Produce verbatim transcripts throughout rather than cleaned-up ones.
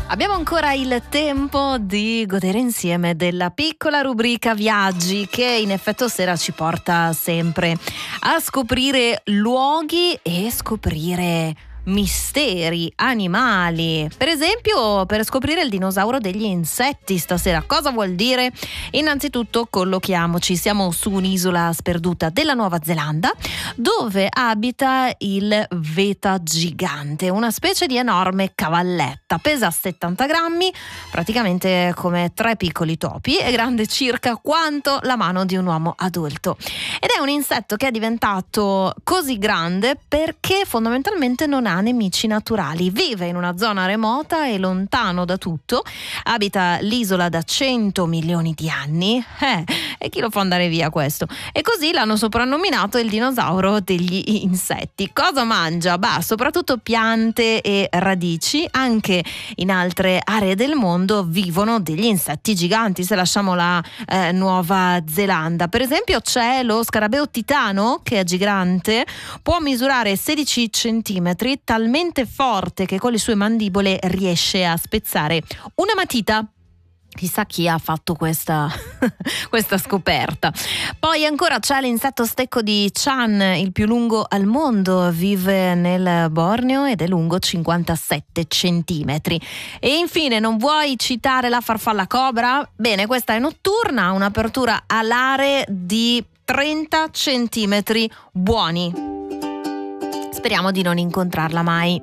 Abbiamo ancora il tempo di godere insieme della piccola rubrica viaggi che in effetto sera ci porta sempre a scoprire luoghi e scoprire misteri animali. Per esempio, per scoprire il dinosauro degli insetti stasera. Cosa vuol dire? Innanzitutto collochiamoci, siamo su un'isola sperduta della Nuova Zelanda dove abita il veta gigante, una specie di enorme cavalletta. Pesa settanta grammi, praticamente come tre piccoli topi, è grande circa quanto la mano di un uomo adulto. Ed è un insetto che è diventato così grande perché fondamentalmente non ha nemici naturali. Vive in una zona remota e lontano da tutto, abita l'isola da cento milioni di anni, eh, e chi lo fa andare via questo? E così l'hanno soprannominato il dinosauro degli insetti. Cosa mangia? Bah, soprattutto piante e radici. Anche in altre aree del mondo vivono degli insetti giganti, se lasciamo la eh, Nuova Zelanda. Per esempio c'è lo scarabeo titano, che è gigante, può misurare sedici centimetri, talmente forte che con le sue mandibole riesce a spezzare una matita. Chissà chi ha fatto questa, questa scoperta. Poi ancora c'è l'insetto stecco di Chan, il più lungo al mondo, vive nel Borneo ed è lungo cinquantasette centimetri. E infine, non vuoi citare la farfalla cobra? Bene, questa è notturna, ha un'apertura alare di trenta centimetri buoni. Speriamo di non incontrarla mai.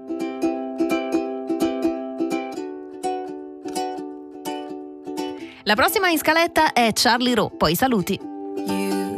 La prossima in scaletta è Charlie Rowe, poi saluti.